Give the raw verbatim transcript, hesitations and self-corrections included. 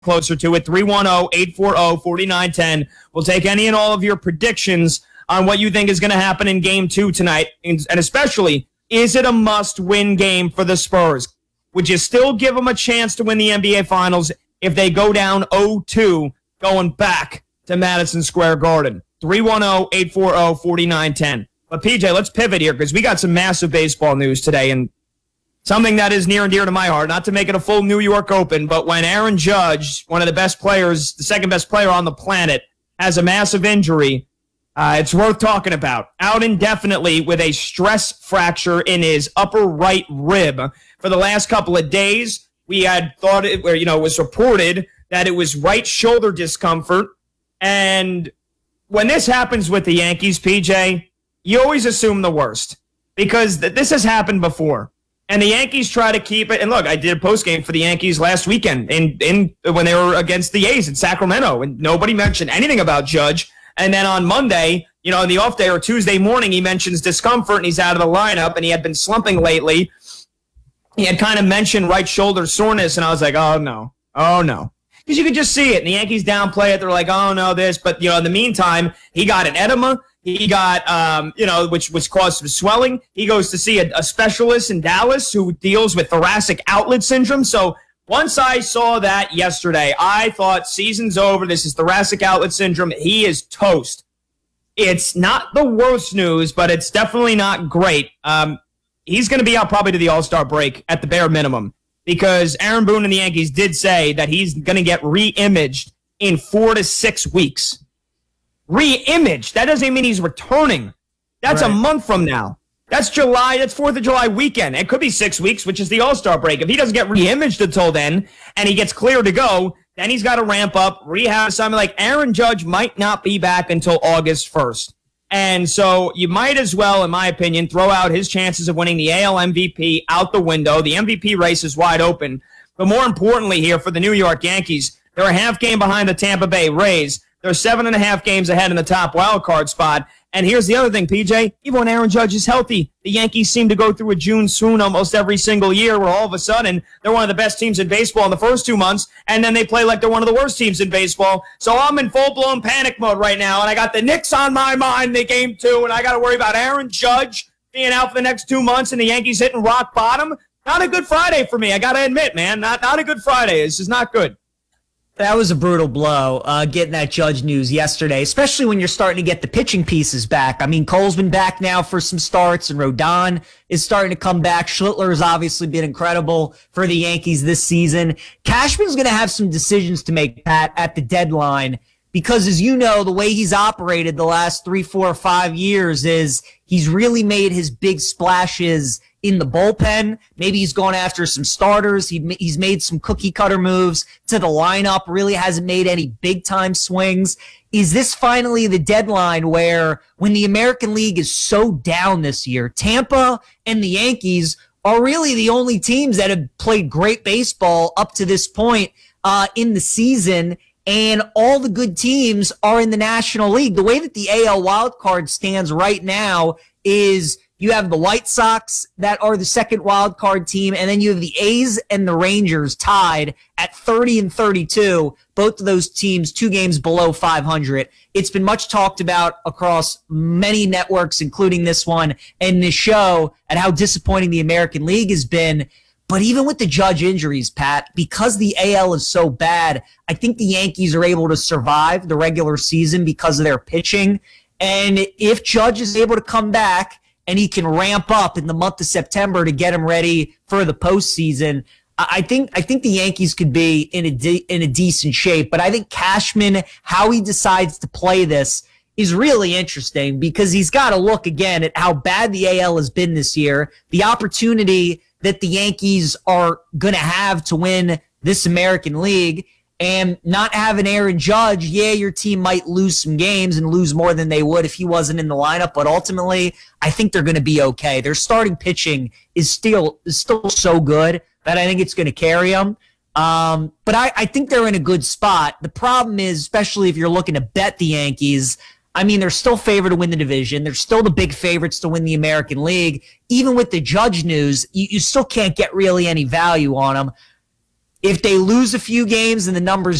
closer to it. three one zero, eight four zero, four nine one zero. We'll take any and all of your predictions on what you think is going to happen in game two tonight. And especially, is it a must-win game for the Spurs? Would you still give them a chance to win the N B A Finals if they go down oh two going back to Madison Square Garden? three one zero, eight four zero, four nine one zero. But, P J, let's pivot here because we got some massive baseball news today, and something that is near and dear to my heart, not to make it a full New York Open, but when Aaron Judge, one of the best players, the second best player on the planet, has a massive injury, uh, it's worth talking about. Out indefinitely with a stress fracture in his upper right rib for the last couple of days. We had thought it, where you know, it was reported that it was right shoulder discomfort. And when this happens with the Yankees, P J, you always assume the worst because th- this has happened before. And the Yankees try to keep it. And look, I did a postgame for the Yankees last weekend in, in when they were against the A's in Sacramento, and nobody mentioned anything about Judge. And then on Monday, you know, on the off day or Tuesday morning, he mentions discomfort and he's out of the lineup, and he had been slumping lately. He had kind of mentioned right shoulder soreness, and I was like, oh, no. Oh, no. Because you could just see it. And the Yankees downplay it. They're like, oh, no, this. But, you know, in the meantime, he got an edema. He got, um, you know, which, which caused some swelling. He goes to see a, a specialist in Dallas who deals with thoracic outlet syndrome. So once I saw that yesterday, I thought season's over. This is thoracic outlet syndrome. He is toast. It's not the worst news, but it's definitely not great. Um, he's going to be out probably to the All-Star break at the bare minimum because Aaron Boone and the Yankees did say that he's going to get re-imaged in four to six weeks. Re-imaged. That doesn't mean he's returning. That's right. A month from now. That's July. That's fourth of July weekend. It could be six weeks, which is the All-Star break. If he doesn't get re-imaged until then and he gets clear to go, then he's got to ramp up, rehab something. Like Aaron Judge might not be back until August first. And so you might as well, in my opinion, throw out his chances of winning the A L M V P out the window. The M V P race is wide open. But more importantly here for the New York Yankees, they're a half game behind the Tampa Bay Rays. They're seven and a half games ahead in the top wild card spot. And here's the other thing, P J. Even when Aaron Judge is healthy, the Yankees seem to go through a June swoon almost every single year where all of a sudden they're one of the best teams in baseball in the first two months, and then they play like they're one of the worst teams in baseball. So I'm in full-blown panic mode right now, and I got the Knicks on my mind in game two, and I got to worry about Aaron Judge being out for the next two months and the Yankees hitting rock bottom. Not a good Friday for me, I got to admit, man. Not, not a good Friday. This is not good. That was a brutal blow, uh, getting that Judge news yesterday, especially when you're starting to get the pitching pieces back. I mean, Cole's been back now for some starts, and Rodon is starting to come back. Schlittler has obviously been incredible for the Yankees this season. Cashman's going to have some decisions to make, Pat, at the deadline, because as you know, the way he's operated the last three, four, or five years is he's really made his big splashes in the bullpen. Maybe he's gone after some starters. He, he's made some cookie cutter moves to the lineup, really hasn't made any big time swings. Is this finally the deadline where when the American League is so down this year, Tampa and the Yankees are really the only teams that have played great baseball up to this point uh, in the season, and all the good teams are in the National League? The way that the A L wildcard stands right now is you have the White Sox that are the second wild card team, and then you have the A's and the Rangers tied at thirty and thirty-two. Both of those teams two games below five hundred. It's been much talked about across many networks, including this one and this show, at how disappointing the American League has been. But even with the Judge injuries, Pat, because the A L is so bad, I think the Yankees are able to survive the regular season because of their pitching. And if Judge is able to come back and he can ramp up in the month of September to get him ready for the postseason, I think I think the Yankees could be in a de- in a decent shape. But I think Cashman, how he decides to play this, is really interesting because he's got to look again at how bad the A L has been this year, the opportunity that the Yankees are going to have to win this American League, and not having Aaron Judge. Yeah, your team might lose some games and lose more than they would if he wasn't in the lineup, but ultimately, I think they're going to be okay. Their starting pitching is still is still so good that I think it's going to carry them. Um, but I, I think they're in a good spot. The problem is, especially if you're looking to bet the Yankees, I mean, they're still favored to win the division. They're still the big favorites to win the American League. Even with the Judge news, you, you still can't get really any value on them. If they lose a few games and the numbers